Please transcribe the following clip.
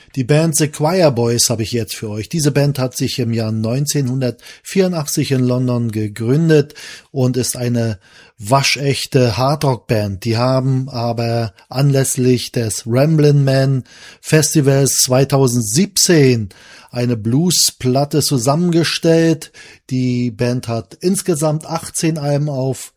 Die Band The Choir Boys habe ich jetzt für euch. Diese Band hat sich im Jahr 1984 in London gegründet und ist eine waschechte Hardrock-Band. Die haben aber anlässlich des Ramblin' Man Festivals 2017 eine Bluesplatte zusammengestellt. Die Band hat insgesamt 18 Alben auf